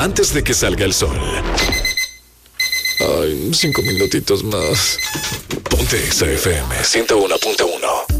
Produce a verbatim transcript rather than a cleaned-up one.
antes de que salga el sol. Ay, cinco minutitos más. Ponte Exa F M ciento uno punto uno.